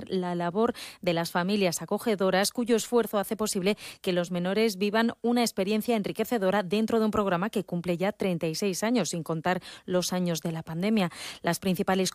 la labor de las familias acogedoras, cuyo esfuerzo hace posible que los menores vivan una experiencia enriquecedora dentro de un programa que cumple ya 36 años, sin contar los años de la pandemia. Las principales